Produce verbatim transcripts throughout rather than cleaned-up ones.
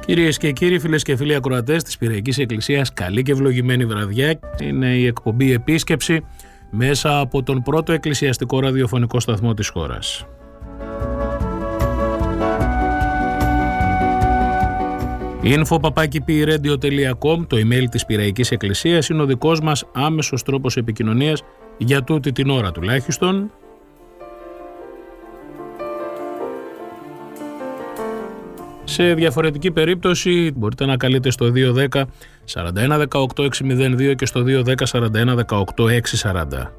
Κυρίες και κύριοι, φίλες και φίλοι ακροατές της Πειραϊκής Εκκλησίας, καλή και ευλογημένη βραδιά. Είναι η εκπομπή Επίσκεψη μέσα από τον πρώτο εκκλησιαστικό ραδιοφωνικό σταθμό της χώρας. info παπάκι πι ρέιντιο τελεία κομ, το email της Πειραϊκής Εκκλησίας, είναι ο δικός μας άμεσος τρόπος επικοινωνίας για τούτη την ώρα τουλάχιστον. Σε διαφορετική περίπτωση μπορείτε να καλείτε στο δύο ένα μηδέν σαράντα ένα δεκαοκτώ εξακόσια δύο και στο δύο ένα μηδέν σαράντα ένα δεκαοκτώ εξακόσια σαράντα.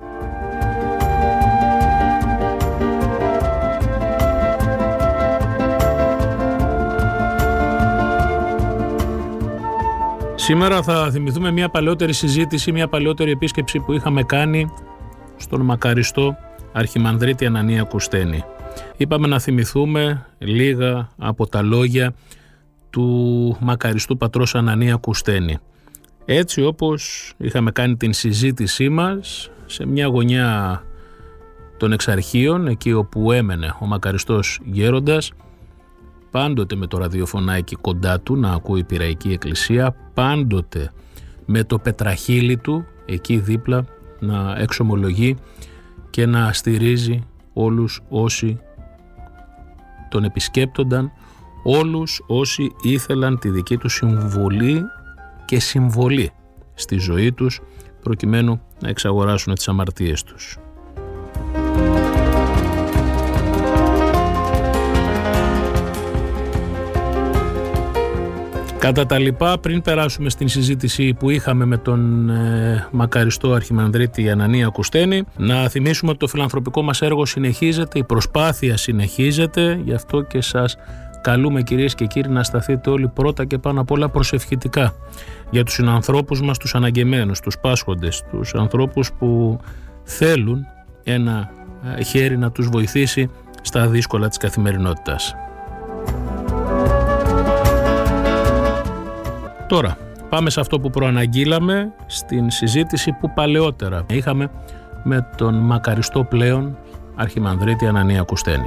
Σήμερα θα θυμηθούμε μια παλαιότερη συζήτηση, μια παλαιότερη επίσκεψη που είχαμε κάνει στον μακαριστό Αρχιμανδρίτη Ανανία Κουστένη. Είπαμε να θυμηθούμε λίγα από τα λόγια του μακαριστού πατρός Ανανία Κουστένη. Έτσι όπως είχαμε κάνει την συζήτησή μας σε μια γωνιά των Εξαρχείων, εκεί όπου έμενε ο μακαριστός γέροντας, πάντοτε με το ραδιοφωνάκι κοντά του να ακούει η Πειραϊκή Εκκλησία, πάντοτε με το πετραχύλι του εκεί δίπλα να εξομολογεί και να στηρίζει όλους όσοι τον επισκέπτονταν, όλους όσοι ήθελαν τη δική του συμβολή και συμβολή στη ζωή τους προκειμένου να εξαγοράσουν τις αμαρτίες τους. Κατά τα λοιπά, πριν περάσουμε στην συζήτηση που είχαμε με τον ε, μακαριστό Αρχιμανδρίτη Ανανία Κουστένη, να θυμίσουμε ότι το φιλανθρωπικό μας έργο συνεχίζεται, η προσπάθεια συνεχίζεται, γι' αυτό και σας καλούμε, κυρίες και κύριοι, να σταθείτε όλοι πρώτα και πάνω απ' όλα προσευχητικά για τους συνανθρώπους μας, τους αναγκεμένους, τους πάσχοντες, τους ανθρώπους που θέλουν ένα χέρι να τους βοηθήσει στα δύσκολα της καθημερινότητας. Τώρα, πάμε σε αυτό που προαναγγείλαμε, στην συζήτηση που παλαιότερα είχαμε με τον μακαριστό πλέον Αρχιμανδρίτη Ανανία Κουστένη.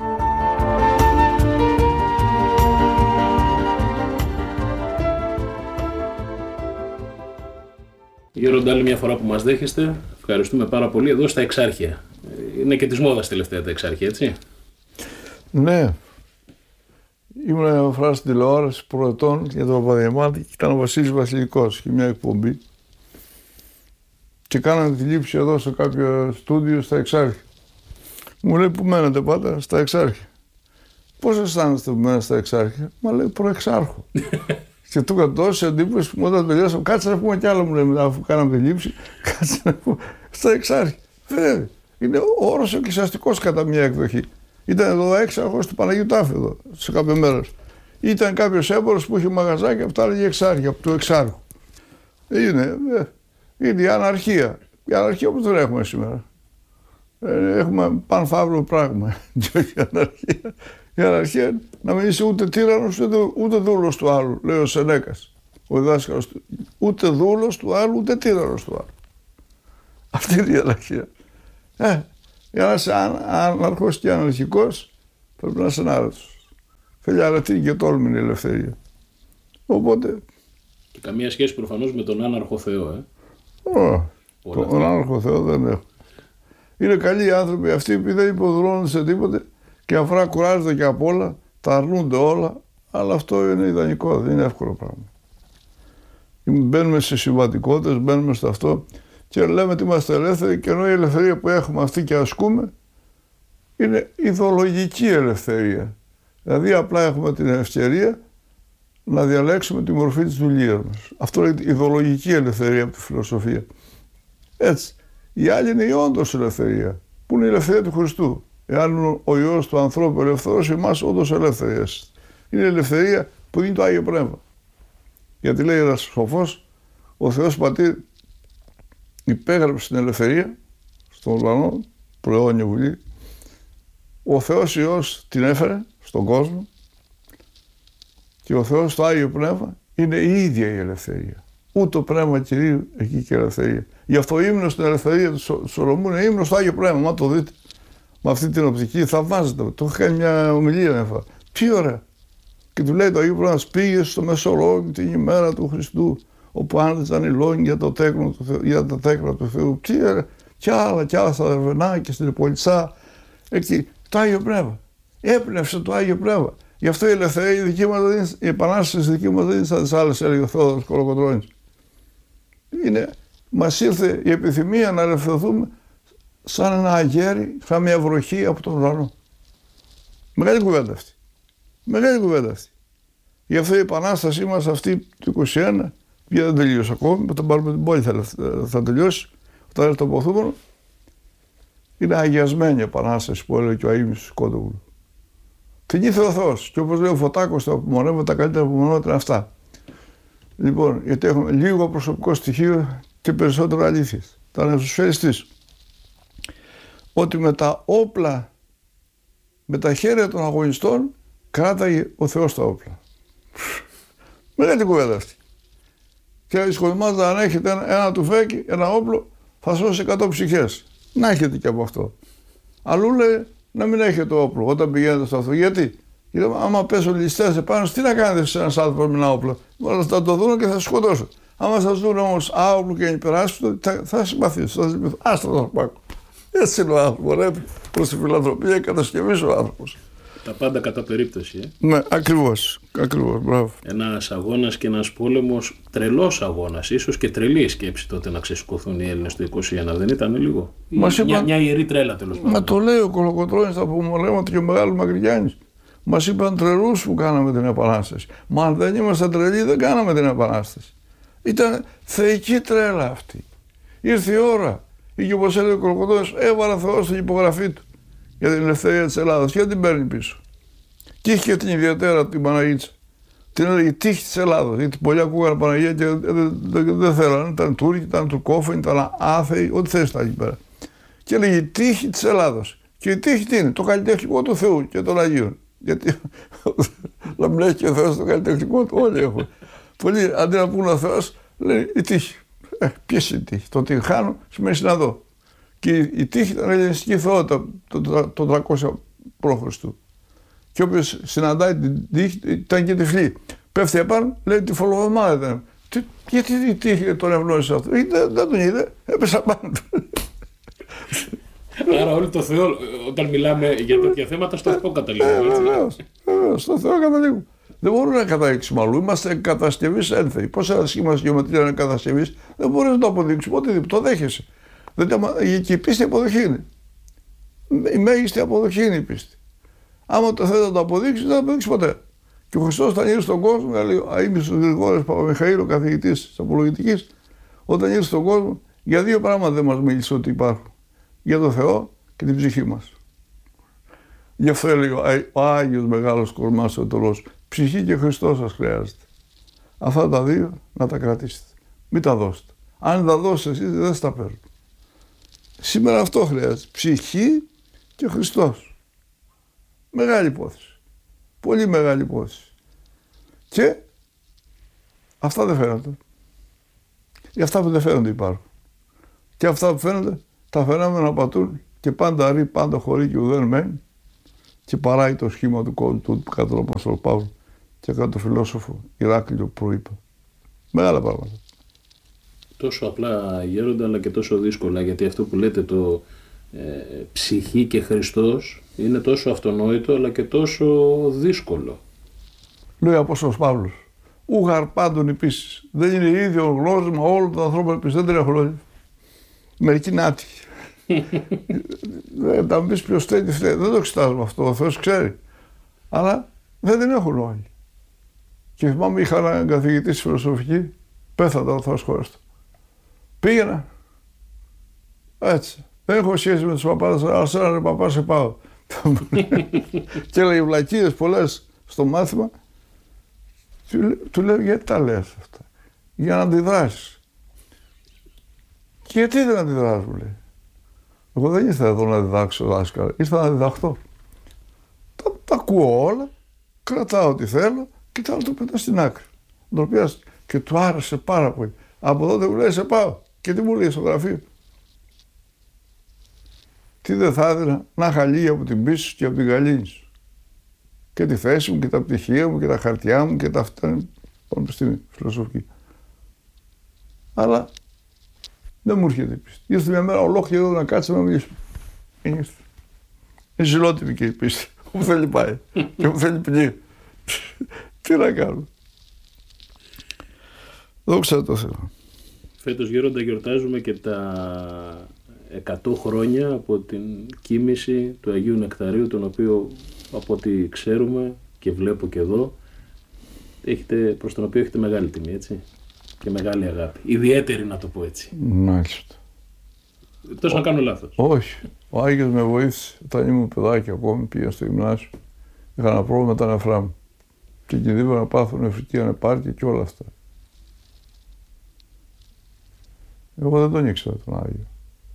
Γέροντα, άλλη μια φορά που μας δέχεστε, ευχαριστούμε πάρα πολύ εδώ στα Εξάρχεια. Είναι και της μόδας τελευταία τα Εξάρχεια, έτσι? Ναι. Ήμουν ένα φορά στην τηλεόραση προετών για τον Παπαδιαμάντη και ήταν ο Βασίλης Βασιλικός και μια εκπομπή και κάνανε τη λήψη εδώ σε κάποιο στούντιο στα Εξάρχεια. Μου λέει, πού μένετε πάτερ? Στα Εξάρχεια. Πώς αισθάνεστε που μένετε στα Εξάρχεια? Μα λέει, προεξάρχου. Και του είχα τόση εντύπωση που όταν τελειώσαμε, κάτσε να πούμε κι άλλο, μου λέει, μετά αφού κάναμε τη λήψη, κάτσε να πούμε στα Εξάρχεια. Βέβαια, είναι ο όρος εκκλησιαστικός κατά μια εκδοχή. Ήταν εδώ έξαρχος του Παναγίου Τάφη εδώ, σε κάποια μέρες. Ήταν κάποιος έμπορος που είχε μαγαζάκι, αυτά έλεγε Εξάρχεια, από του Εξάρχου. Είναι, είναι η αναρχία. Η αναρχία όπως δεν έχουμε σήμερα. Έχουμε πανφαύλο πράγμα. Και όχι η αναρχία. Η αναρχία να μην είσαι ούτε τύραννος ούτε, ούτε δούλος του άλλου, λέει ο Σενέκας, ο διδάσκαλος του. Ούτε δούλος του άλλου, ούτε τύραννος του άλλου. Αυτή είναι η αναρχία. Ε, για να είσαι άναρχος και αναρχικός πρέπει να είσαι άναρχος. Θέλει αρετή και τόλμη η ελευθερία. Οπότε... Και καμία σχέση προφανώς με τον άναρχο Θεό, ε. Oh, τον άναρχο Θεό δεν έχω. Είναι καλοί άνθρωποι αυτοί που δεν υποδουλώνουν σε τίποτε και αφρά κουράζονται και απ' όλα, τα αρνούνται όλα, αλλά αυτό είναι ιδανικό, δεν είναι εύκολο πράγμα. Μπαίνουμε σε συμβατικότητες, μπαίνουμε στο αυτό και λέμε ότι είμαστε ελεύθεροι, και ενώ η ελευθερία που έχουμε αυτή και ασκούμε είναι ιδεολογική ελευθερία. Δηλαδή απλά έχουμε την ευκαιρία να διαλέξουμε τη μορφή της δουλείας μας. Αυτό είναι η ιδεολογική ελευθερία από τη φιλοσοφία. Έτσι. Η άλλη είναι η όντως ελευθερία, που είναι η ελευθερία του Χριστού. Εάν ο Υιός του ανθρώπου ελευθερώσει εμάς, όντως ελεύθεροι είστε. Είναι η ελευθερία που δίνει το Άγιο Πνεύμα. Γιατί λέει ένας σοφός, ο Θεός Πατήρ υπέγραψε την ελευθερία στον ουρανό, προαιώνια βουλή. Ο Θεός Υιός την έφερε στον κόσμο και ο Θεός το Άγιο Πνεύμα είναι η ίδια η ελευθερία. Ούτε το Πνεύμα Κυρίου εκεί και η ελευθερία. Γι' αυτό ύμνος στην ελευθερία του Σολομού είναι ύμνος στο Άγιο Πνεύμα. Μα το δείτε. Με αυτή την οπτική θαυμάζεται. Το έχω κάνει μια ομιλία μια φορά. Τι ωραία. Και του λέει το Αγίου Πνεύματος, πήγε στο Μεσολόγιο την ημέρα του Χριστού, όπου άνοιξαν οι λόγοι για, το τέκνο του Θεού, για τα τέκνα του Θεού. Τι, κι άλλα, κι άλλα στα Δερβενά και στην Πολιτσά. Εκεί, το Άγιο Πνεύμα. Έπνευσε το Άγιο Πνεύμα. Γι' αυτό η ελευθερία, η δική μας, δεν είναι, η επανάσταση δική μας δεν είναι σαν τις άλλες, έλεγε ο Θεόδωρος Κολοκοτρώνης. Είναι, μας ήρθε η επιθυμία να ελευθερωθούμε σαν ένα αγέρι, σαν μια βροχή από τον ουρανό. Μεγάλη κουβέντα αυτή. Μεγάλη κουβέντα αυτή. Γι' αυτό η επανάστασή μας αυτή του είκοσι ένα, πια δεν τελείωσε ακόμη, όταν πάρουμε την πόλη θα, θα τελειώσει, όταν έρθει το αποθούμενο, είναι αγιασμένη η επανάσταση που έλεγε και ο Αΐμνηστος Κόντογλου. Θυμήθηκε ο Θεός, και όπως λέει ο Φωτάκος, τα απομονεύματα, τα καλύτερα απομονεύματα είναι αυτά. Λοιπόν, γιατί έχουμε λίγο προσωπικό στοιχείο και περισσότερο αλήθειες. Θα να τους φέρεις ότι με τα όπλα, με τα χέρια των αγωνιστών, κράταγε ο Θεός τα όπλα. Μεγάλη κουβέντα αυτή. Και δυσκολεύεται αν έχετε ένα, ένα τουφέκι, ένα όπλο, θα σώσει εκατό ψυχές. Να έχετε και από αυτό. Αλλού λέει να μην έχετε το όπλο όταν πηγαίνετε στο αυτό. Γιατί, γιατί άμα πέσουν ληστές επάνω, τι να κάνετε σε ένας άνθρωπος με ένα όπλο. Μόνο θα το δουν και θα σας σκοτώσουν. Άμα σας δουν όμως άοπλο και υπεράσπιστο, θα, θα συμπαθήσουν, θα συμπαθήσουν. Άστα το πάκο. Έτσι είναι ο άνθρωπος. Ρε, προς τη φιλανθρωπία κατασκευής ο άνθρωπος. Τα πάντα κατά περίπτωση. Ε. Ναι, ακριβώς. Ακριβώς, μπράβο. Ένας αγώνας και ένας πόλεμος, τρελός αγώνας, ίσως και τρελή η σκέψη τότε να ξεσηκωθούν οι Έλληνες το είκοσι ένα, δεν ήταν λίγο? Μας μια, είπαν... μια ιερή τρέλα τέλος πάντων. Μα το λέει ο Κολοκοτρώνης στα απομονεύματα και ο Μεγάλος Μακρυγιάννης. Μας είπαν τρελούς που κάναμε την Επανάσταση. Μα αν δεν ήμασταν τρελοί, δεν κάναμε την Επανάσταση. Ήταν θεϊκή τρέλα αυτή. Ήρθε η ώρα. Ή και όπως έλεγε ο Κολοκοτρώνης, έβαλε ο Θεός την υπογραφή του για την ελευθερία της Ελλάδας. Γιατί την παίρνει πίσω? Και είχε και την ιδιαίτερα την Παναγίτσα. Την έλεγε τύχη της Ελλάδας. Γιατί πολλοί ακούγανε Παναγία και δεν δε, δε, δε θέλανε. Ήταν Τούρκοι, ήταν Τουρκόφωνοι, ήταν άθεοι, ό,τι θες ήταν εκεί πέρα. Και έλεγε τύχη της Ελλάδας. Και η τύχη τι είναι? Το καλλιτεχνικό του Θεού και των Αγίων. Γιατί να μην έχει και ο Θεός το καλλιτεχνικό του, όλοι έχουν. Πολλοί αντί να πούνε ο Θεός, λένε η τύχη. Ε, ποιες είναι η τύχη? Το ότι χάνω σημαίνει να δω. Και η τύχη ήταν ελληνιστική θεότητα το τριακόσια π.Χ. Και όποιος συναντάει την τύχη ήταν και τυφλή. Πέφτει επάνω, λέει τη φολογομάδα ήταν. Τι, γιατί η τύχη τον ευνόησε αυτό? Δεν, δεν τον είδε, έπεσα πάνω του. Άρα όλοι το Θεό, όταν μιλάμε για τέτοια θέματα, στο Θεό καταλήγουμε. Ε, βεβαίως, βεβαίως, στο Θεό καταλήγουμε. Δεν μπορούμε να καταλήξουμε αλλού. Είμαστε κατασκευής ένθεοι. Πώς ένα σχήμα γεωμετρία είναι κατασκευής, δεν μπορείς να το αποδείξουμε. Οτιδήποτε το δέχεσαι. Δηλαδή, και η πίστη αποδοχή είναι. Η μέγιστη αποδοχή είναι η πίστη. Άμα το θέλει να το αποδείξει, δεν θα το αποδείξει ποτέ. Και ο Χριστός όταν ήρθε στον κόσμο, λέει ο Αΐμνηστος Γρηγόρης Παπαμιχαήλ, ο καθηγητής της Απολογητικής, όταν ήρθε στον κόσμο, για δύο πράγματα δεν μας μίλησε ότι υπάρχουν. Για τον Θεό και την ψυχή μας. Γι' αυτό έλεγε ο Άγιος Μεγάλος Κορμάς ο Αιτωλός, ψυχή και Χριστός σας χρειάζεται. Αυτά τα δύο να τα κρατήσετε. Μην τα δώσετε. Αν τα δώσετε εσείς, δεν θα τα παίρνετε. Σήμερα αυτό χρειάζεται. Ψυχή και Χριστός. Μεγάλη υπόθεση. Πολύ μεγάλη υπόθεση. Και αυτά δεν φαίνονται. Για αυτά που δεν φαίνονται υπάρχουν. Και αυτά που φαίνονται, τα φαινόμενα πατούν και πάντα ρί, πάντα χωρί και ουδέν μένει και παράει το σχήμα του κόσμου του κάτω τον Απόστολο Παύλο και κάτω τον φιλόσοφο Ηράκλειο που προείπα. Μεγάλα πράγματα. Τόσο απλά γέροντα, αλλά και τόσο δύσκολα, γιατί αυτό που λέτε το ε, ψυχή και Χριστός είναι τόσο αυτονόητο αλλά και τόσο δύσκολο. Λέει ο Απόστολος Παύλος, ούγαρ πάντων επίσης. Δεν είναι ίδιο γνώσμα όλων των ανθρώπων επίσης. Δεν την έχω λόγια. Μερικοί είναι άτυχοι. Θα μου πεις ποιος φταίει, τι φταίει. Δεν το εξετάζουμε αυτό. Ο Θεός ξέρει. Αλλά δεν την έχουν όλοι. Και θυμάμαι είχα έναν καθηγητή στη φιλοσοφική, πέθατα ο Θεός χωρίς του. Πήγαινα. Έτσι. Δεν έχω σχέση με τους παπάδες, αλλά σε έναν παπά σε πάω. Και έλεγε βλακίες πολλές στο μάθημα. Του λέω γιατί τα λες αυτά? Για να αντιδράσεις. Και γιατί δεν αντιδράσεις, μου λέει. Εγώ δεν ήρθα εδώ να διδάξω δάσκαλα, ήρθα να διδαχτώ. Τα, τα ακούω όλα, κρατάω ό,τι θέλω και θα το πετάω στην άκρη. Το πιάσει και του άρεσε πάρα πολύ. Από τότε μου λέει σε πάω. Και τι μου λέει στο γραφείο? Τι δεν θα έδινα να χαλεί από την πίστη σου και από την γαλήνη σου. Και τη θέση μου και τα πτυχία μου και τα χαρτιά μου και τα αυτά. Πανεπιστήμιο, φιλοσοφική. Αλλά δεν μου έρχεται η πίστη. Ήρθε μια μέρα ολόκληρη εδώ να κάτσει να μιλήσουμε. Είναι ζηλότιμη και η πίστη. Όπου θέλει πάει. Και όπου θέλει πνίγει. Τι να κάνουμε. Δόξα τω Θεώ. Φέτος, Γέροντα, γιορτάζουμε και τα εκατό χρόνια από την κοίμηση του Αγίου Νεκταρίου, τον οποίο, από ό,τι ξέρουμε και βλέπω και εδώ, έχετε, προς τον οποίο έχετε μεγάλη τιμή, έτσι, και μεγάλη αγάπη. Ιδιαίτερη, να το πω έτσι. Μάλιστα. Εκτός να κάνω λάθος. Όχι. Ο Άγιος με βοήθησε. Όταν ήμουν παιδάκι ακόμη, πήγα στο γυμνάσιο. Είχα ένα πρόβλημα με τα νεφρά μου. Και κινδύνευα να πάθω νεφρική ανεπάρκεια και όλα αυτά. Εγώ δεν τον ήξερα τον Άγιο.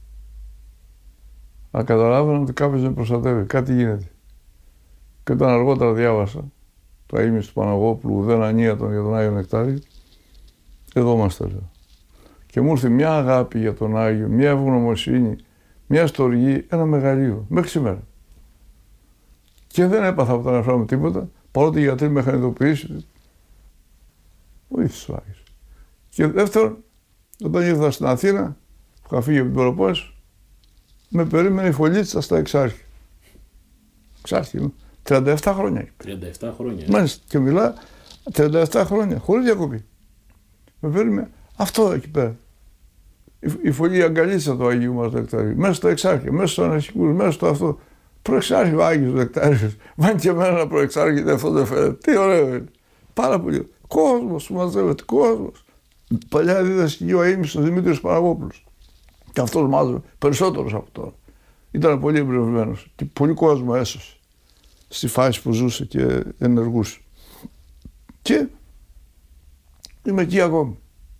Αλλά καταλάβαινα ότι κάποιος με προστατεύει. Κάτι γίνεται. Και όταν αργότερα διάβασα το αείμνηστο του Παναγόπουλου, ουδέν ανίατον για τον Άγιο Νεκτάριο, εδώ είμαστε, λέω. Και μου ήρθε μια αγάπη για τον Άγιο, μια ευγνωμοσύνη, μια στοργή, ένα μεγαλείο, μέχρι σήμερα. Και δεν έπαθα από τα νεφρά μου τίποτα, παρότι οι γιατροί με είχαν ειδοποιήσει. Βοήθησε ο Άγιος. Και δεύτερον, όταν ήρθα στην Αθήνα, που είχα φύγει από την Πελοπόννησο, με περίμενε η Φωλίτσα στα Εξάρχεια. Εξάρχεια, τριάντα επτά χρόνια. τριάντα επτά χρόνια. Μάλιστα, και μιλά τριάντα επτά χρόνια, χωρίς διακοπή. Με περίμενε αυτό εκεί πέρα. Η, η φωλή αγκαλίτσα του Αγίου μας Νεκταρίου, μέσα στο Εξάρχεια, μέσα στους αναρχικούς, μέσα στο αυτό. Προεξάρχειο ο Άγιος Νεκτάριος. Μαν και εμένα να προεξάρχεται, αυτό δεν φαίνεται. Τι ωραίο είναι. Πάρα πολύ. Κόσμος που μαζεύεται, κόσμος. Παλιά δίδασκε ο αείμνηστος Δημήτρης Παναγόπουλος. Και αυτός μάζευε περισσότερος από τώρα. Ήταν πολύ εμπνευσμένος και πολύ κόσμο έσωσε στη φάση που ζούσε και ενεργούσε. Και είμαι εκεί ακόμη.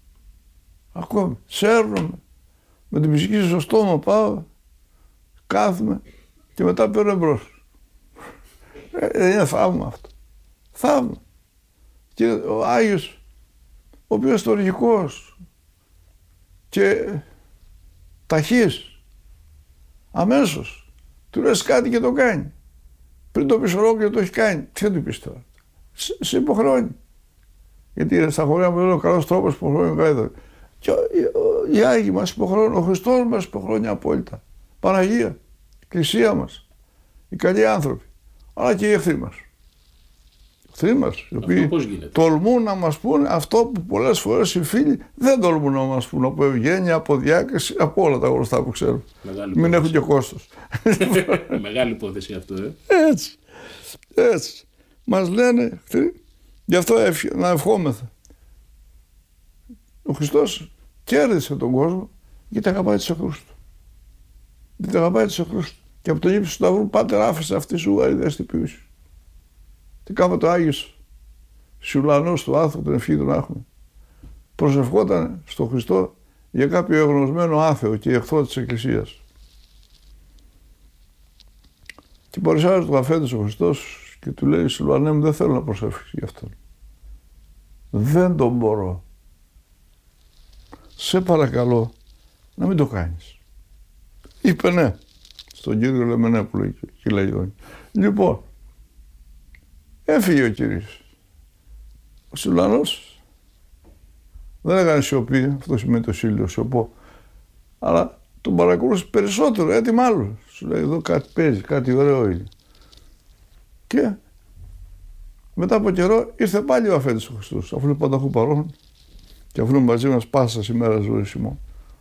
Ακόμη. Σέρνομαι. Με την ψυχή στο στόμα πάω, κάθομαι και μετά παίρνω εμπρός. Ε, είναι θαύμα αυτό. Θαύμα. Και ο Άγιος, ο οποίος στοργικός και ταχύς, αμέσως, του λες κάτι και το κάνει. Πριν το πεις ολόκληρο το έχει κάνει. Τι θα του πεις τώρα. Σε, σε υποχρεώνει. Γιατί στα χωριά μου είναι ο καλός τρόπος που υποχρεώνει ο καλύτερος. Και οι Άγιοι μας υποχρεώνουν, ο Χριστός μας υποχρεώνει απόλυτα. Παναγία, η Εκκλησία μας, οι καλοί άνθρωποι, αλλά και οι εχθροί μας. Οι εχθροί μας, οι οποίοι τολμούν να μας πούνε αυτό που πολλές φορές οι φίλοι δεν τολμούν να μας πούνε, από ευγένεια, από διάκριση, από όλα τα γνωστά που ξέρουν. Μην έχουν και κόστος. Μεγάλη υπόθεση αυτό, ε. Έτσι, έτσι. Μας λένε εχθροί, γι' αυτό να ευχόμεθα. Ο Χριστός κέρδισε τον κόσμο γιατί αγαπάει τους εχθρούς του. Γιατί αγαπάει τους εχθρούς του. Και από τον ύψο του Σταυρού πάτερ άφησε αυτή σου αριδές τυπίους. Τι κάμε το Άγιος Σιουλανός του άθου, τον ευχή τον έχουμε. Προσευχόταν στον Χριστό για κάποιο εγνωσμένο άθεο και εχθρό της Εκκλησίας. Και παρουσιάζει το αφέντος ο Χριστός και του λέει: Σιουλανέ μου, δεν θέλω να προσεύχεις γι' αυτόν. Δεν τον μπορώ. Σε παρακαλώ να μην το κάνεις. Είπε ναι στον κύριο Λεμενέπουλο και Λαϊδόνη. Λοιπόν, έφυγε ο κύριος. Ο Σιουλανός δεν έκανε σιωπή, αυτό σημαίνει το σύλλογο, σιωπώ, αλλά τον παρακολούθησε περισσότερο, έτοιμα άλλο. Σου λέει εδώ κάτι παίζει, κάτι ωραίο είναι. Και μετά από καιρό ήρθε πάλι ο αφέντης ο Χριστός, αφού είναι πανταχού παρόν και αφού είναι μαζί μας πάσα σήμερα ζωή Σιμών.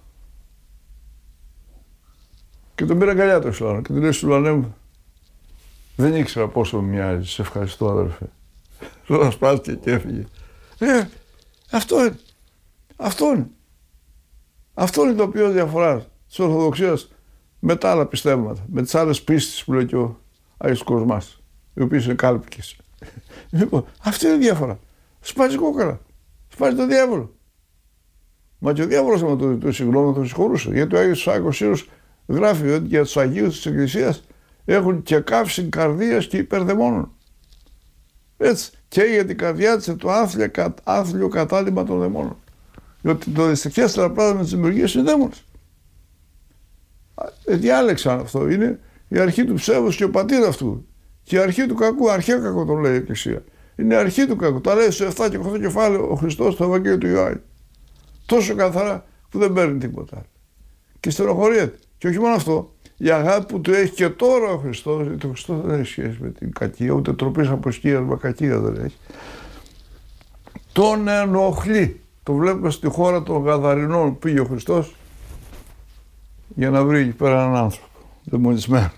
Και τον πήρε αγκαλιά το Σιουλανό και του λέει: Σιουλανέ μου, δεν ήξερα πόσο μοιάζει, σε ευχαριστώ αδερφέ. Τώρα σπάστηκε και έφυγε. Ε, αυτό είναι. Αυτό είναι. Αυτό είναι το οποίο διαφορά της Ορθοδοξίας με τα άλλα πιστεύματα, με τις άλλες πίστες που λέει και ο Άγιος Κοσμάς, οι οποίες είναι κάλπικες. Λοιπόν, αυτή είναι η διαφορά. Σπάζει κόκκαλα. Σπάζει το διάβολο. Μα και ο διάβολος άμα το ζητούσε συγγνώμη θα τον συγχωρούσε. Γιατί ο Άγιος Σάκος Σύρος γράφει ότι για τους Αγίους της Εκκλησίας έχουν και καύση καρδίας και υπερδαιμόνων. Έτσι. Και για την καρδιά της το άθλιο, άθλιο κατάλημα των δαιμόνων. Διότι το δυστυχέστερα πράγμα με τις δημιουργίες είναι δαίμονες. Ε, διάλεξαν αυτό. Είναι η αρχή του ψεύδους και ο πατήρ αυτού. Και η αρχή του κακού, αρχαία κακό το λέει η Εκκλησία. Είναι η αρχή του κακού. Τα λέει σε επτά και οκτώ κεφάλαιο ο Χριστός στο Ευαγγέλιο του Ιωάννη. Τόσο καθαρά που δεν παίρνει τίποτα άλλο. Και στενοχωριέται. Και όχι μόνο αυτό, η αγάπη που του έχει και τώρα ο Χριστός, γιατί ο Χριστός δεν έχει σχέση με την κακία, ούτε τροπής από σκίας, μα κακία δεν έχει. Τον ενοχλεί. Το βλέπουμε στη χώρα των Γαδαρινών που πήγε ο Χριστός για να βρει εκεί πέρα έναν άνθρωπο, δαιμονισμένο.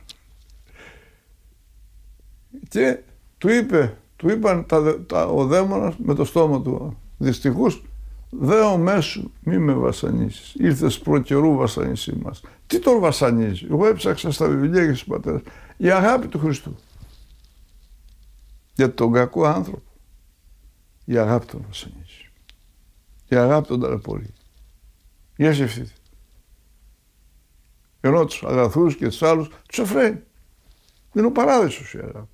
Και του είπε, του είπαν τα, τα, ο δαίμονας με το στόμα του, δυστυχούς, δέο μέσου μη με βασανίσεις, ήρθες προκαιρού βασανίσή μας. Τι τον βασανίζει? Εγώ έψαξα στα βιβλία και στους πατέρες. Η αγάπη του Χριστού. Για τον κακό άνθρωπο, η αγάπη τον βασανίζει. Η αγάπη τον ταλαιπωρεί. Για σκεφτείτε. Ενώ τους αγαθούς και τους άλλους τους εφραίνει. Είναι ο παράδεισος η αγάπη.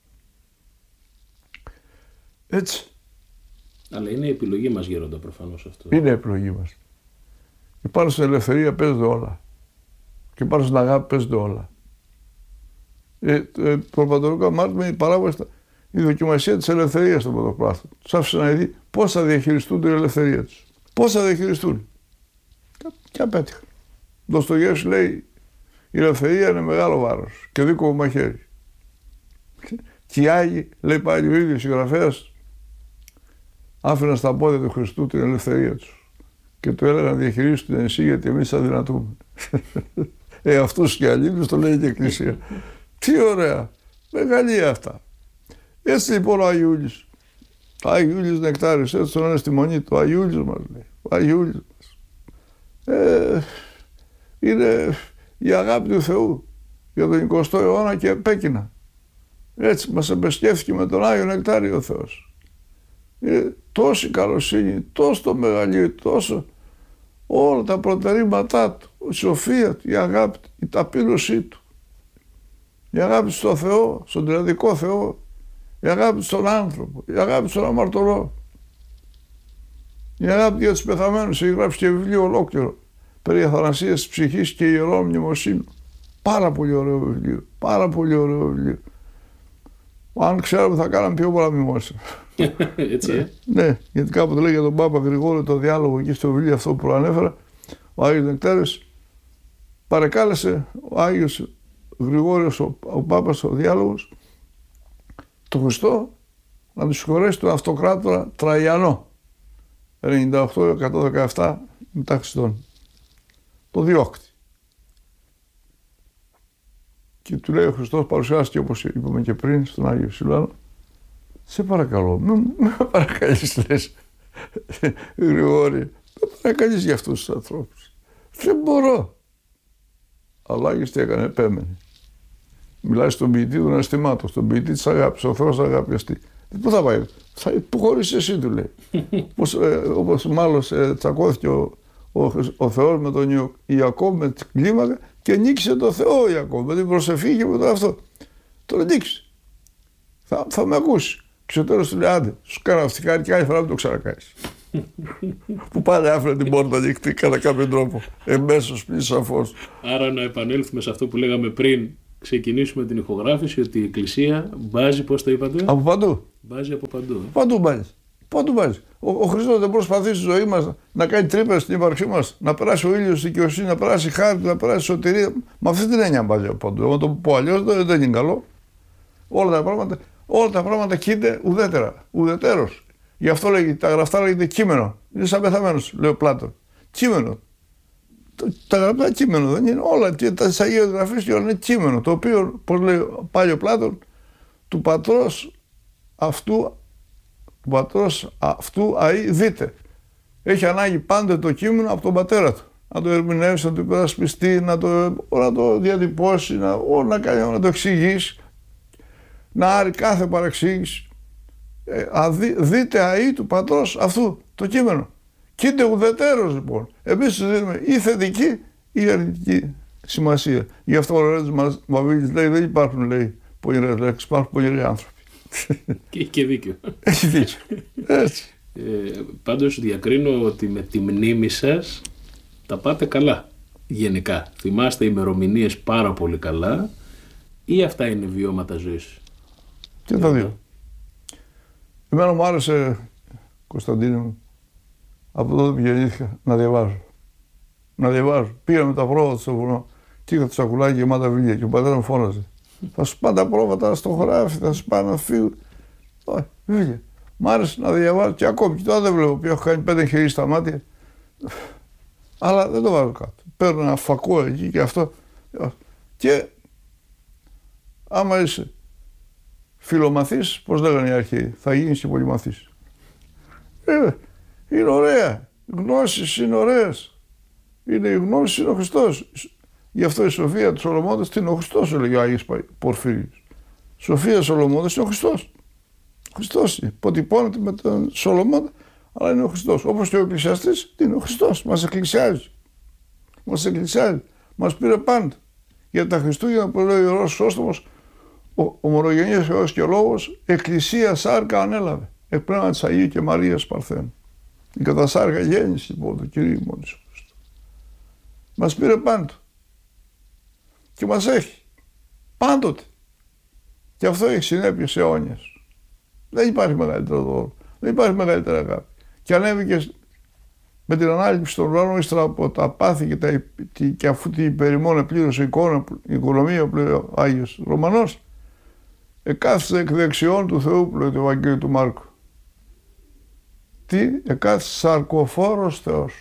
Έτσι. Αλλά είναι η επιλογή μας, Γέροντα, προφανώς αυτό. Είναι η επιλογή μας. Και πάνω στην ελευθερία παίζονται όλα. Και πάνω στην αγάπη παίζονται όλα. Ε, ε, το προπατορικό αμάρτημα είναι η παράβαση, η δοκιμασία της ελευθερίας των πρωτοπλάστων. Τους άφησε να δει πώς θα διαχειριστούν την ελευθερία τους. Πώς θα διαχειριστούν. Και απέτυχαν. Ο Ντοστογεύσκης λέει η ελευθερία είναι μεγάλο βάρος και δίκοπο μαχαίρι. Και οι Άγιοι, λέει πάλι ο ίδιος συγγραφέας, άφηναν στα πόδια του Χριστού την ελευθερία τους και του έλεγαν διαχειρίσου την εσύ γιατί εμείς αδυνατούμε. ε, αυτούς και αλλήλους το λέει και η Εκκλησία. Τι ωραία, μεγαλεία αυτά. Έτσι λοιπόν ο Αγιούλης, ο Αγιούλης Νεκτάριος, έτσι τον λένε στη μονή του, ο Αγιούλης μας λέει, ο Αγιούλης μας. Ε, είναι η αγάπη του Θεού για τον εικοστό αιώνα και επέκεινα. Έτσι μας εμπεσκέφθηκε με τον Άγιο Νεκτάριο ο Θεός. Είναι τόση καλοσύνη, τόσο το μεγαλείο, τόσο όλα τα προτερήματά του, η σοφία του, η αγάπη του, η ταπείνωσή του, η αγάπη στον Θεό, στον τριαδικό Θεό, η αγάπη στον άνθρωπο, η αγάπη στον αμαρτωλό, η αγάπη για τους πεθαμένους. Έχει γράψει και βιβλίο ολόκληρο περί αθανασίας της ψυχής και ιερών μνημοσύνων. Πάρα πολύ ωραίο βιβλίο, πάρα πολύ ωραίο βιβλίο. Αν ξέραμε θα κάναμε πιο πολλά μνημόσυνα. Έτσι, ε? Ναι, γιατί κάποτε λέει για τον Πάπα Γρηγόριο το διάλογο εκεί στο βιβλίο αυτό που προανέφερα, ο Άγιος Νεκτάριος παρεκάλεσε ο Άγιος Γρηγόριος, ο, ο Πάπας, ο διάλογος, το Χριστό να του συγχωρέσει τον αυτοκράτορα Τραϊανό, ενενήντα οκτώ εκατόν δεκαεπτά μετά Χριστόν. Το διώκτη. Και του λέει ο Χριστός, παρουσιάστηκε όπως είπαμε και πριν στον Άγιο Σιλάνο, σε παρακαλώ, μην με παρακαλείς, λες, Γρηγόρη, με παρακαλείς για αυτούς τους ανθρώπους. Δεν μπορώ. Αλλά Άγιος τι έκανε, επέμενε. Μιλάει στον ποιητή των αισθημάτων, στον ποιητή της αγάπης, ο Θεός αγάπη αστή. Πού θα πάει, θα υποχωρήσεις εσύ, του λέει. Όπως, ε, όπως μάλλον ε, τσακώθηκε ο, ο, ο Θεός με τον Ιακώβ με την κλίμακα και νίκησε τον Θεό ο Ιακώβ με την προσευχή και με το αυτό. Τον νίκησε. Θα, θα με ακούσει. Και στο τέλος του λέει, άντε, σου κάνω αυτικάρι και άλλη φορά μην το ξανακάνεις. Που πάλι άφηνε την πόρτα ανοιχτή κατά κάποιο τρόπο. Εμέσως πλήρης σαφώς. Άρα να επανέλθουμε σε αυτό που λέγαμε πριν ξεκινήσουμε την ηχογράφηση, ότι η Εκκλησία μπάζει, πώς το είπατε? Από παντού. Μπάζει από παντού. Παντού μπάζει. Παντού μπάζει. Ο, ο Χριστός δεν προσπαθεί στη ζωή μας να κάνει τρύπες στην ύπαρξή μας, να περάσει ο ήλιος στη δικαιοσύνη, να περάσει χάρη, να περάσει σωτηρία. Με αυτή την έννοια μπάζει από παντού. Εγώ το πω αλλιώς δεν, δεν είναι καλό. Όλα τα πράγματα, όλα τα πράγματα κοίται ουδέτερα, ουδετέρως. Γι' αυτό λέγει, τα γραφτά λέγεται κείμενο. Είναι σαν πεθαμένος, λέει ο Πλάτων. Κείμενο. Τα γραπτά κείμενο δεν είναι όλα. Τα της Αγίας Γραφής και όλα είναι κείμενο. Το οποίο, πώς λέει πάλι ο Πλάτων, του πατρός αυτού, του πατρός αυτού αεί δείτε. Έχει ανάγκη πάντα το κείμενο από τον πατέρα του. Να το ερμηνεύσει, να το υπερασπιστεί, να το, να το διατυπώσει, να, να, κάνει, να το εξηγήσει, να άρει κάθε παρεξήγηση. Ε, αδι, δείτε αεί του πατρός αυτού το κείμενο. Κοίται ουδετέρως λοιπόν. Εμείς του δίνουμε ή θετική ή αρνητική σημασία. Γι' αυτό ο Ρέτζος Μαβίλης λέει δεν υπάρχουν, λέει, πονηρές λέξεις, υπάρχουν πονηροί άνθρωποι. Και έχει και δίκιο. Έχει δίκιο. Έτσι. Ε, πάντως διακρίνω ότι με τη μνήμη σας τα πάτε καλά γενικά. Θυμάστε ημερομηνίες πάρα πολύ καλά ή αυτά είναι βιώματα ζωής? Και τα δύο. Εμένα μου άρεσε, Κωνσταντίνε μου, από τότε που γεννήθηκα, να διαβάζω. Να διαβάζω. Πήγαμε τα πρόβατα στο βουνό και είχα το σακουλάκι γεμάτα βιβλία και ο πατέρα μου φώναζε. Θα σου πάνε τα πρόβατα στο χωράφι, θα σου πάνε να φύγουν. Όχι, βιβλία. Μ' άρεσε να διαβάζω και ακόμη και τώρα δεν βλέπω πια. Έχω κάνει πέντε χέρια στα μάτια. Αλλά δεν το βάζω κάτω. Παίρνω ένα φακό εκεί και αυτό. Και άμα είσαι φιλομαθής, πώς λέγανε οι αρχαίοι, θα γίνεις και πολυμαθής. Ε, είναι ωραία. Οι γνώσεις είναι ωραίες. Είναι η γνώση, είναι ο Χριστός. Γι' αυτό η σοφία του Σολομώντας είναι ο Χριστός, έλεγε ο Άγιος Πορφύριος. Σοφία Σολομώντας είναι ο Χριστός. Ο Χριστός είναι. Αποτυπώνεται με τον Σολομώντα, αλλά είναι ο Χριστός. Όπως και ο εκκλησιαστής είναι ο Χριστός. Μας εκκλησιάζει. Μας εκκλησιάζει. Μας πήρε πάντα. Για τα Χριστούγεννα που λέει ο Ιερός Χρυσόστομος, ο, ο μονογενής Θεός και ο Λόγος, εκκλησία σάρκα ανέλαβε. Εκ πνεύμα της Αγίου και Μαρίας Παρθένου. Η κατά σάρκα γέννηση λοιπόν του Κυρίου μόνο του Χριστού. Μας πήρε πάντο. Και μας έχει. Πάντοτε. Και αυτό έχει συνέπειες αιώνιες. Δεν υπάρχει μεγαλύτερο δώρο. Δεν υπάρχει μεγαλύτερη αγάπη. Και ανέβηκε με την ανάληψη των ουρανών ύστερα από τα πάθη και, τα, και αφού την υπερημόνα πλήρωσε η εικόνα, η οικονομία που λέει ο Άγιος Ρωμανός, εκάθισε εκ δεξιών του Θεού που λέει το Ευαγγέλιο του Μάρκου. Τι, εκάθισε σαρκοφόρος Θεός.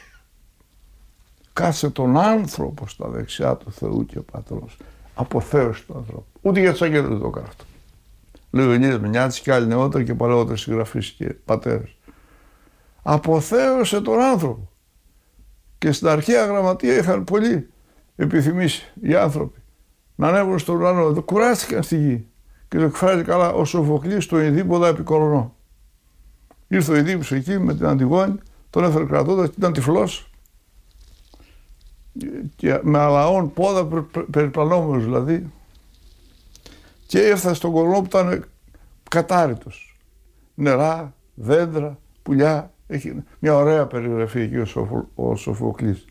Κάθισε τον άνθρωπο στα δεξιά του Θεού και Πατρός. Αποθέωσε τον άνθρωπο. Ούτε για τους αγγέλους δεν το έκανε αυτό. Λέει ο Ηλίας Μηνιάτης και άλλοι νεότεροι και παλαιότεροι συγγραφείς και πατέρες. Αποθέωσε τον άνθρωπο. Και στην αρχαία γραμματεία είχαν πολύ επιθυμήσει οι άνθρωποι να ανέβουν στον ουρανό. Κουράστηκαν στη γη. Και το εκφράζει καλά ο Σοφοκλής στο Ιδίποδα Επικορονό. Ήρθε ο Ιδίπος εκεί με την Αντιγόνη, τον έφερε κρατώντας και ήταν τυφλός. Και με αλαών πόδα περιπλανόμενος δηλαδή. Και έφτασε στον κορμό που ήταν κατάρρητος. Νερά, δέντρα, πουλιά. Έχει μια ωραία περιγραφή εκεί ο, Σοφο, ο Σοφοκλής.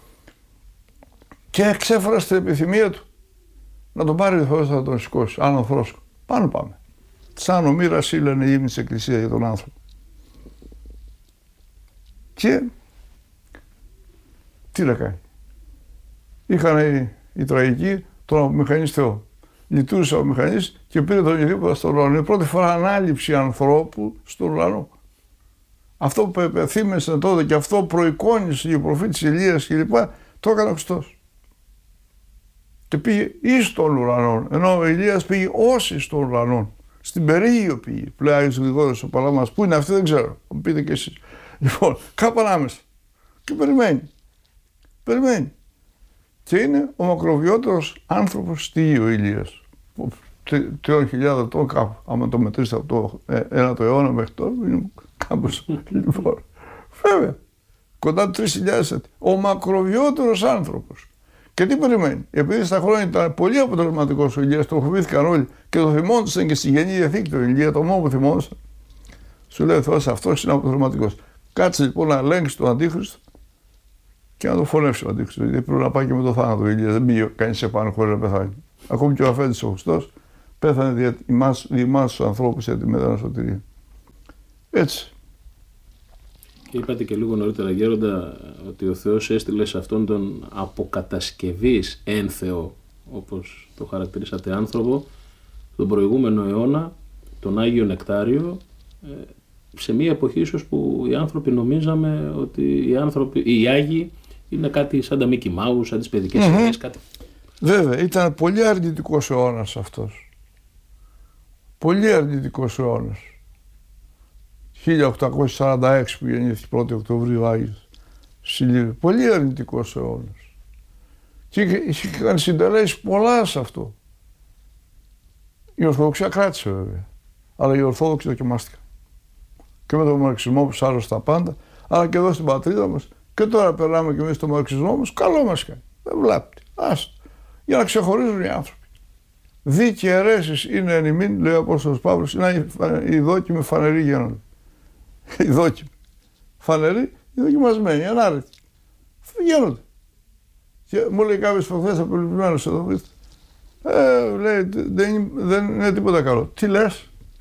Και εξέφρασε την επιθυμία του να τον πάρει ο Θεός να τον σηκώσει. Άνω θρόσκο. Πάνω πάμε. Σαν ο μοίρας λένε η ύμνη της Εκκλησίας για τον άνθρωπο. Και τι να κάνει. Είχαν οι, οι τραγικοί τον απομηχανής Θεό. Λειτουργήσε ο μηχανής και πήρε τον Ιδίποδα στον ουρανό. Είναι η πρώτη φορά ανάληψη ανθρώπου στον ουρανό. Αυτό που επεθύμεσε τότε και αυτό προεικόνισε η προφήτης Ηλίας κλπ. Το έκανε ο Χριστός. Και πήγε εις των ουρανών, ενώ ο Ηλίας πήγε ως εις των ουρανών. Στην Περίγειο πήγε. Πλέον Άγιος Γρηγόριος ο Παλαμάς. Πού είναι αυτή δεν ξέρω. Μου πείτε κι εσείς. Λοιπόν, κάπου ανάμεσα. Και περιμένει. Περιμένει. Και είναι ο μακροβιότερος άνθρωπος στη γη ο Ηλίας. Τριών χιλιάδων ετών κάπου. Άμα το μετρήσετε από το ένα το αιώνα μέχρι τώρα, είναι κάπως. Λοιπόν, βέβαια, κοντά του τρεις χιλιάδες έτη. Ο μακροβιότερος άνθρωπος. Και τι περιμένει. Επειδή στα χρόνια ήταν πολύ αποτελεσματικός ο Ηλίας, το φοβήθηκαν όλοι και το θυμόντουσαν και στη Γενή Διαθήκη του Ηλία, το μόνο που θυμόντουσαν. Σου λέει ο Θεός, αυτός είναι αποτελεσματικός. Κάτσε λοιπόν να ελέγξει τον Αντίχριστο και να τον φωνεύσει ο Αντίχριστο. Γιατί πρέπει να πάει και με το θάνατο ο Ηλίας. Δεν πήγε κανείς επάνω χωρίς να πεθάνει. Ακόμη και ο αφέντης ο Χριστός πέθανε δι' εμάς τους ανθρώπους για τη μετάνα σωτηρία. Έτσι. Και είπατε και λίγο νωρίτερα, Γέροντα, ότι ο Θεός έστειλε σε αυτόν τον αποκατασκευής ένθεο, όπως το χαρακτηρίσατε, άνθρωπο, τον προηγούμενο αιώνα, τον Άγιο Νεκτάριο, σε μια εποχή ίσως που οι άνθρωποι νομίζαμε ότι οι, άνθρωποι, οι Άγιοι είναι κάτι σαν τα Μίκι Μάους, σαν τις παιδικές σειρές, mm-hmm. κάτι. Βέβαια, ήταν πολύ αρνητικός αιώνας αυτός. Πολύ αρνητικός αιώνας. χίλια οκτακόσια σαράντα έξι που γεννήθηκε πρώτη Οκτωβρίου Άγιος Συλλήβη. Πολύ αρνητικός αιώνας. Και είχαν συντελέσει πολλά σε αυτό. Η Ορθοδοξία κράτησε βέβαια. Αλλά οι Ορθόδοξοι δοκιμάστηκαν. Και με τον μαρξισμό που σάρωσε τα πάντα, αλλά και εδώ στην πατρίδα μας. Και τώρα περνάμε και εμείς στον μαρξισμό μας, καλό μας κάνει. Δεν βλάπτει. Άστο. Για να ξεχωρίζουν οι άνθρωποι. Δι και αιρέσεις είναι εν ημίν, λέει ο Απόστολος Παύλος, είναι οι δόκιμοι φανεροί γίνονται. Οι δόκιμοι. Φανεροί, οι δοκιμασμένοι, ανάρρητοι. Γίνονται. Και μου λέει κάποιος προχθές απελπισμένος εδώ, ε, λέει, δεν, δεν είναι τίποτα καλό. Τι λες,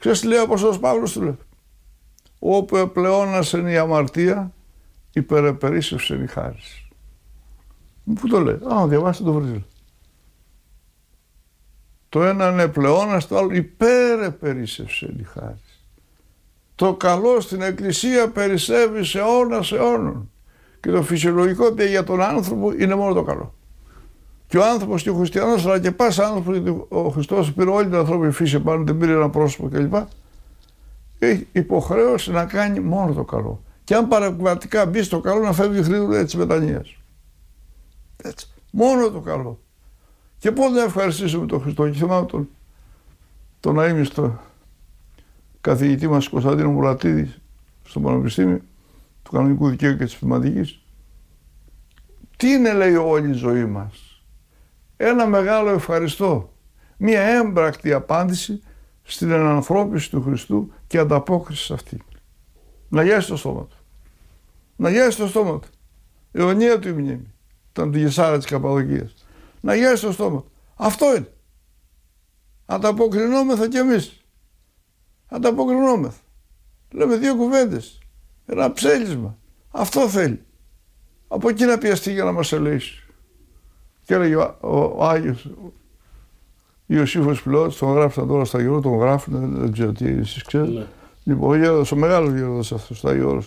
Ξέρεις τι λέει ο Απόστολος Παύλος, του λέει. Όπου επλεώνασεν η αμαρτία, υπερεπερίσσευσεν η χάρις. Πού το λέει? Α, διαβάστε το βρείτε. Το ένα είναι πλεόνας, το άλλο υπερεπερίσσευσεν η χάρις. Το καλό στην Εκκλησία περισσεύει σε αιώνας αιώνων. Και το φυσιολογικό για τον άνθρωπο είναι μόνο το καλό. Και ο άνθρωπος και ο χριστιανός, αλλά και πάσα άνθρωπος, γιατί ο Χριστός πήρε όλη την ανθρώπινη φύση πάνω, δεν πήρε ένα πρόσωπο κλπ. Έχει υποχρέωση να κάνει μόνο το καλό. Και αν παραγματικά μπει στο καλό, να φεύγει γρήγορα της μετανοίας. Έτσι. Μόνο το καλό. Και πώς να ευχαριστήσουμε τον Χριστό? Και θυμάμαι τον, τον αείμνηστο καθηγητή μας Κωνσταντίνο Μουρατίδη στο Πανεπιστήμιο του Κανονικού Δικαίου και της Πνευματικής. Τι είναι, λέει, όλη η ζωή μας? Ένα μεγάλο ευχαριστώ. Μία έμπρακτη απάντηση στην ενανθρώπιση του Χριστού και ανταπόκριση σε αυτή. Να γιάσει το στόμα του. Να γιάσει το στόμα του. Αιωνία του η μνήμη. Ήταν του Γεσάρα της Καπαδοκίας. Να γιάσει το στόμα του. Αυτό είναι. Ανταποκρινόμεθα κι εμείς. Ανταποκρινόμεθα. Λέμε δύο κουβέντες. Ένα ψέλισμα. Αυτό θέλει. Από εκεί να πιαστεί για να μας ελέγξει. Και έλεγε ο, ο, ο Άγιος Ιωσήφος Πιλώτης, τον γράψαν τώρα στα Γιώργο, τον γράφουν, δεν, δεν ξέρω τι εσείς ξέρετε. Ναι. Λοιπόν, ο Γέροντας, ο μεγάλος Γέροντας αυτός, στα Γιώργος.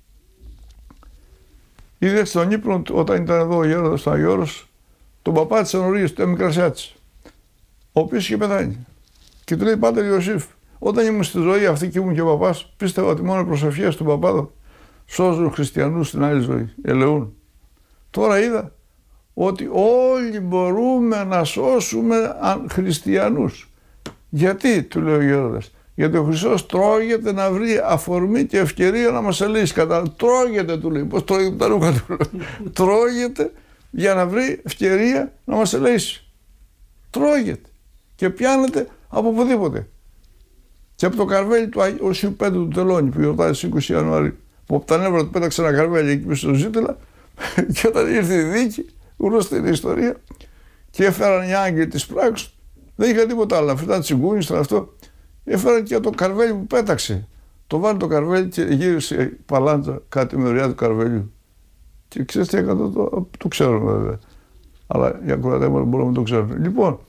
Είδε στον ύπνο, όταν ήταν εδώ ο Γέροντας, στα Γιώργος, τον παπάτησε νωρίς, τον Μικρασιάτης, ο οποίος είχε πεθάνει. Και του λέει, Πάτερ Ιωσήφ, όταν ήμουν στη ζωή αυτή και ήμουν και ο παπάς, πίστευα ότι μόνο οι προσευχές του παπάδου σώζουν χριστιανούς στην άλλη ζωή, ελεούν. Τώρα είδα ότι όλοι μπορούμε να σώσουμε χριστιανούς. Γιατί, του λέει ο Γέροντας? Γιατί ο Χριστός τρώγεται να βρει αφορμή και ευκαιρία να μας ελεήσει. Κατά τρώγεται, του λέει. Πώς τρώγεται τα ρούχα του λέει. Τρώγεται για να βρει ευκαιρία να μας ελεήσει. Τρώγεται. Και πιάνεται από οπουδήποτε. Και από το καρβέλι του Οσίου Πέτρου του Τελώνη που γιορτάζει στις είκοσι Ιανουαρίου. Που από τα νεύρα του πέταξε ένα καρβέλι εκεί πίσω στο Ζήτελα και όταν ήρθε η δίκη, γνωστή είναι η ιστορία, και έφεραν οι άγγελοι της πράξης, δεν είχα τίποτα άλλο. Αυτά τσιγκούνι, στον αυτό. Έφεραν και το καρβέλι που πέταξε. Το βάλει το καρβέλι και γύρισε η παλάντζα κάτι με μεριά του καρβελιού. Και ξέρεις τι έκανε, το, το ξέρουμε βέβαια. Αλλά οι ακροατές μας μπορούμε να το ξέρουμε. Λοιπόν,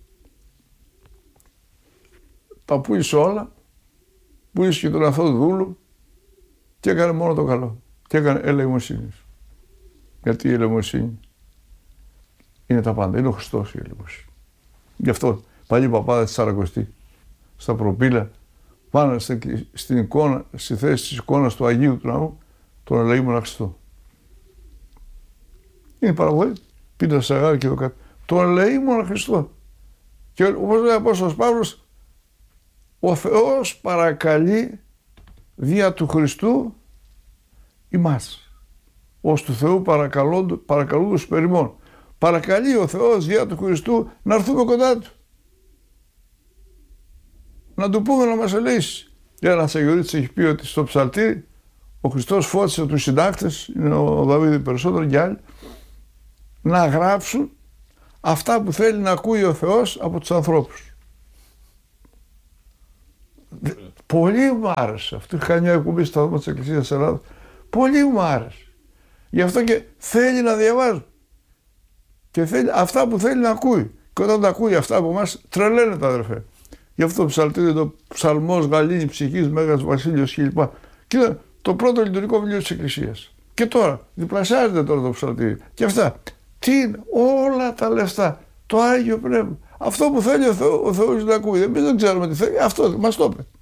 τα πούλησε όλα, πούλησε και τον αυτό του δούλου και έκανε μόνο το καλό. Και έκανε ελεημοσύνη. Γιατί η ελεημοσύνη είναι τα πάντα. Είναι ο Χριστός η ελεημοσύνη. Γι' αυτό παλιοί παπάδες της Σαρακοστή, στα προπύλα, πάνε στην εικόνα, στη θέση της εικόνας του Αγίου του Ναού, τον ελεήμονα Χριστό. Είναι παραγωγή. Πείτε σε αγάπη και εδώ κάτω. Τον ελεήμονα Χριστό. Και όπως λέει ο Απόστολος Παύλος, ο Θεός παρακαλεί δια του Χριστού ημάς. Ως του Θεού παρακαλούντος περιμών. Παρακαλεί ο Θεός δια του Χριστού να έρθουμε κοντά Του. Να Του πούμε να μας ελεήσει. Ένας Αγιορείτης έχει πει ότι στο ψαλτήρι ο Χριστός φώτισε τους συντάκτες, είναι ο Δαβίδη περισσότερο και άλλοι, να γράψουν αυτά που θέλει να ακούει ο Θεός από τους ανθρώπους. Πολύ μου άρεσε αυτό. Είχα μια εκπομπή στα δώμα της Εκκλησίας της Ελλάδας. Πολύ μου άρεσε. Γι' αυτό και θέλει να διαβάζει. Και θέλει αυτά που θέλει να ακούει. Και όταν τα ακούει αυτά από εμάς, τρελαίνεται, αδερφέ. Γι' αυτό το ψαλτήρι, το ψαλμός Γαλήνη ψυχής, Μέγας Βασίλειος κλπ. Και είναι το πρώτο λειτουργικό βιβλίο της Εκκλησίας. Και τώρα, διπλασιάζεται τώρα το ψαλτήρι. Και αυτά. Τι είναι, όλα τα λεφτά. Το Άγιο Πνεύμα. Αυτό που θέλει ο, Θεό, ο Θεός να ακούει. Εμείς δεν ξέρουμε τι θέλει. Αυτό μας το είπε.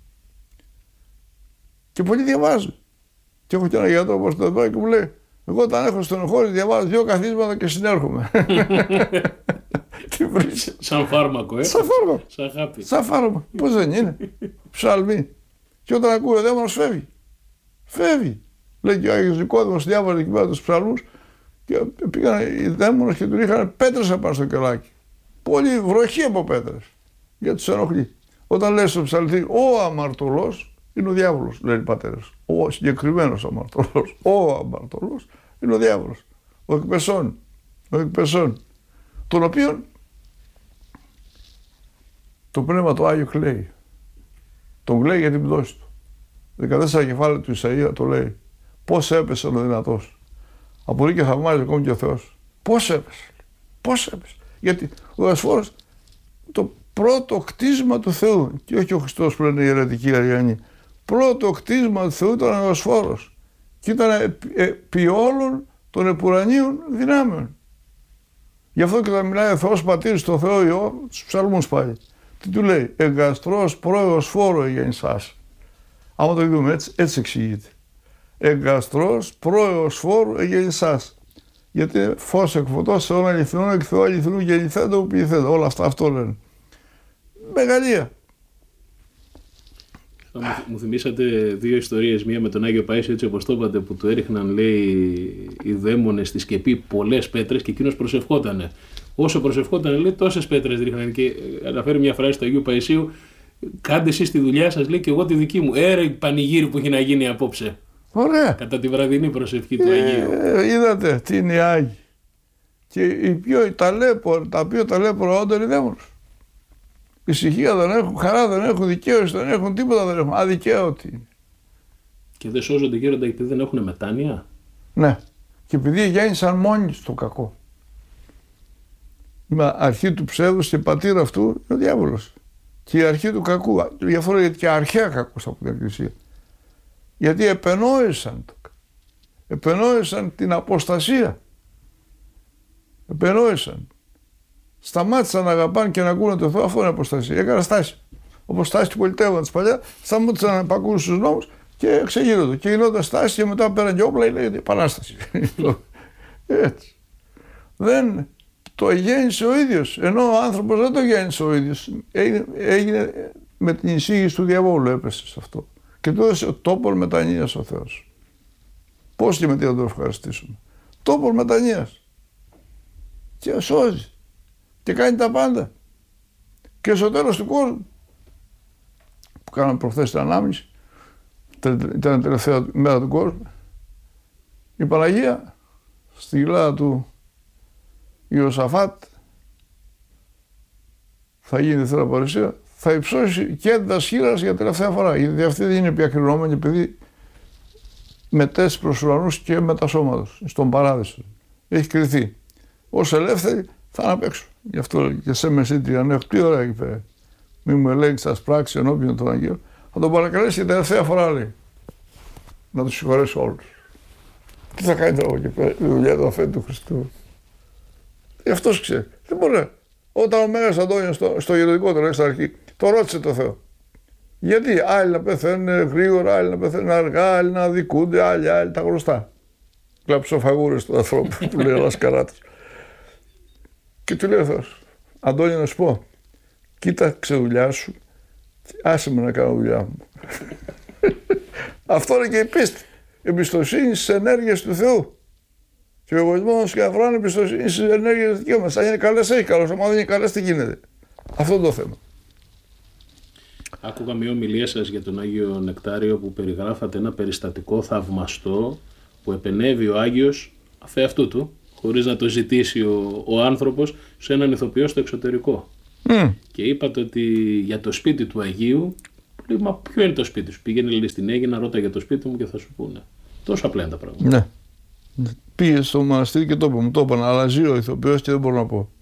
Και πολλοί διαβάζουν. Και έχω και ένα γιατρό όπως το εδώ και μου λέει, εγώ όταν έχω στενοχώρη διαβάζω δύο καθίσματα και συνέρχομαι. Τι βρίσκει. Σαν φάρμακο, ε. Σαν φάρμακο. Σαν χάπι. Σαν φάρμακο. Πώς δεν είναι. Ψαλμή. Και όταν ακούει ο δαίμονας φεύγει. Φεύγει. Λέει και ο Άγιος Νικόδημος διάβαζε εκεί πέρα τους ψαλμούς και πήγαν οι δαίμονες και του είχαν πέτρες απάνω στο κελάκι. Πολύ βροχή από πέτρες. Γιατί τους ενοχλεί. Όταν λες στο ψαλτήρι ο αμαρτωλός, είναι ο διάβολος, λένε οι πατέρες. Ο συγκεκριμένος αμαρτωλός. Ο αμαρτωλός είναι ο διάβολος. Ο εκπεσών. Ο εκπεσών. Τον οποίον το Πνεύμα το Άγιο κλαίει. Τον κλαίει για την πτώση του. δεκατέσσερα κεφάλαια του Ισαΐα το λέει. Πώς έπεσε ο δυνατός. Απορεί και θαυμάζει ακόμη και ο Θεός. Πώς έπεσε. Πώς έπεσε. Γιατί ο Διοσφόρος το πρώτο κτίσμα του Θεού, και όχι ο Χριστός που λένε οι αιρετικοί Αριανοί. Πρώτο κτίσμα του Θεού ήταν ο Διοσφόρος. Και ήταν επί όλων των επουρανίων δυνάμεων. Γι' αυτό και όταν μιλάει ο Θεός Πατήρ στο Θεό Υιό, στους ψαλμούς πάλι. Τι του λέει, εγκαστρός πρώος φόρο εγέννησάς. Άμα το δούμε έτσι, έτσι εξηγείται. Εγκαστρός πρώος φόρου εγέννησάς. Γιατί φως εκ φωτός σε όν αληθινών εκ Θεού αληθινού γεννηθέντο που ποιηθέντο. Όλα αυτά αυτό λένε. Μεγαλεία. Μου θυμήσατε δύο ιστορίες, μία με τον Άγιο Παΐσιο, έτσι όπως το είπατε, που του έριχναν, λέει, οι δαίμονες στη σκεπή πολλές πέτρες και εκείνος προσευχότανε. Όσο προσευχότανε, λέει, τόσες πέτρες ρίχναν. Και αναφέρει μια φράση του Αγίου Παΐσιου, κάντε εσείς τη δουλειά σας, λέει, και εγώ τη δική μου. Έρε πανηγύρι που έχει να γίνει απόψε. Ωραία. Κατά τη βραδινή προσευχή του Αγίου. Ε, είδατε τι είναι οι Άγιοι. Και οι πιο ταλέποροι, τα πιο ταλέπορα όντα είναι οι δαίμονες. Ησυχία δεν έχουν, χαρά δεν έχουν, δικαίωση δεν έχουν, τίποτα δεν έχουν. Αδικαίωτοι. Και δεν σώζονται, γέροντα, γιατί δεν έχουν μετάνοια. Ναι. Και επειδή γέννησαν μόνοι στο κακό. Η αρχή του ψεύδους και πατήρ αυτού είναι ο διάβολος. Και η αρχή του κακού. Γι' αυτό λέγεται και αρχαία κακός από την Εκκλησία. Γιατί επενόησαν, επενόησαν την αποστασία. Επενόησαν. Σταμάτησαν να αγαπάνε και να ακούνε το Θεό, αυτό είναι αποστασία. Έκανα στάση. Όπως στάση του πολιτεύοντος παλιά, σταμάτησαν να επακούν στους νόμους και ξεγείρονται. Και γινόταν στάση και μετά πέραν και όπλα, λέγεται επανάσταση. Έτσι. Δεν το γέννησε ο ίδιος. Ενώ ο άνθρωπος δεν το γέννησε ο ίδιος. Έγινε, έγινε με την εισήγηση του διαβόλου, έπεσε σε αυτό. Και του έδωσε τόπον μετανοίας ο Θεός. Πώς και με τι να το ευχαριστήσουμε. Τόπον μετανοίας. Και σώζει. Και κάνει τα πάντα. Και στο τέλος του κόσμου, που κάναμε προχθές την ανάμνηση, ήταν η τελευταία μέρα του κόσμου, η Παναγία στη κοιλάδα του Ιωσαφάτ θα γίνει δεύτερα παρουσία, θα υψώσει κέντρα σχήρας για τελευταία φορά. Γιατί αυτή δεν είναι πια κρινόμενη, επειδή μετέσει προς ουρανούς και μετασώματος, στον παράδεισο. Έχει κριθεί. Ως ελεύθεροι θα είναι απ' έξω. Γι' αυτό και σε μεσήτρια αν έχω τι ώρα εκεί πέρα. Μη μου ελέγξει τα πράξει ενώπιον των Αγίων. Θα τον παρακαλέσει για τελευταία φορά, λέει. Να του συγχωρέσει όλους. Τι θα κάνει τώρα εκεί πέρα, η δουλειά του αφέντη του Χριστού. Γι' αυτός ξέρει. Δεν μπορεί. Όταν ο Μέγας Αντώνιος στο, στο γεροντικό του λέει στην αρχή, το ρώτησε το Θεό. Γιατί άλλοι να πεθαίνουν γρήγορα, άλλοι να πεθαίνουν αργά, άλλοι να αδικούνται, άλλοι, άλλοι τα γνωστά. Κλαψοφαγούρες του ανθρώπου που λέει ο Λασκαράτης. Και του λέει ο Θεός, Αντώνη, να σου πω, κοίταξε δουλειά σου, άσε με να κάνω δουλειά μου. Αυτό είναι και η πίστη. Εμπιστοσύνη στις ενέργειες του Θεού. Και ο εγωισμός και αφρόν εμπιστοσύνη στις ενέργειες της δικής μας. Αν είναι καλές, έχει καλώς. Αν δεν είναι καλές, τι γίνεται. Αυτό είναι το θέμα. Άκουγα μια ομιλία σας για τον Άγιο Νεκτάριο που περιγράφατε ένα περιστατικό θαυμαστό που επενέβη ο Άγιος αφ' αυτού του, χωρίς να το ζητήσει ο, ο άνθρωπος, σε έναν ηθοποιό στο εξωτερικό. Mm. Και είπατε ότι για το σπίτι του Αγίου, λέει, μα ποιο είναι το σπίτι σου? Πήγαινε, λέει, στην Αίγυπτο, ρώτα για το σπίτι μου και θα σου πούνε. Τόσο απλά είναι τα πράγματα. Ναι. Πήγε στο μοναστήρι και το είπε, μου το είπαν, αλλά ζει ο ηθοποιός και δεν μπορώ να πω.